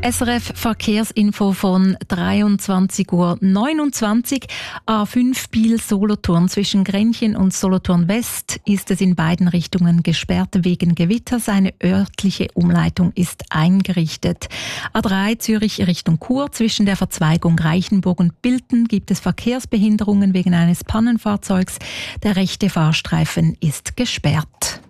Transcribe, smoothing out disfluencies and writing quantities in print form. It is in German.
SRF Verkehrsinfo von 23:29 Uhr. A5 Biel-Solothurn zwischen Grenchen und Solothurn West ist es in beiden Richtungen gesperrt wegen Gewitters. Eine örtliche Umleitung ist eingerichtet. A3 Zürich Richtung Chur zwischen der Verzweigung Reichenburg und Bilten gibt es Verkehrsbehinderungen wegen eines Pannenfahrzeugs. Der rechte Fahrstreifen ist gesperrt.